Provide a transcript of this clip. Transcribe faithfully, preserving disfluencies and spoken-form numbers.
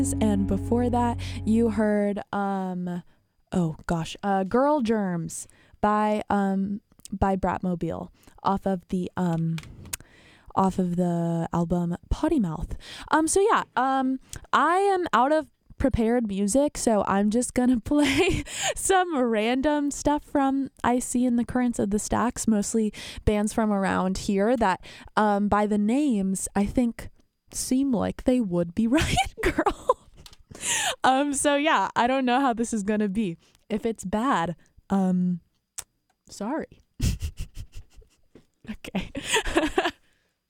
And before that, you heard um oh gosh, uh Girl Germs by um by Bratmobile off of the um off of the album Potty Mouth. Um so yeah, um I am out of prepared music, so I'm just gonna play some random stuff from I See in the Currents of the Stacks, mostly bands from around here that um by the names I think seem like they would be right, girl. um so yeah, I don't know how this is gonna be. If it's bad, um sorry. Okay.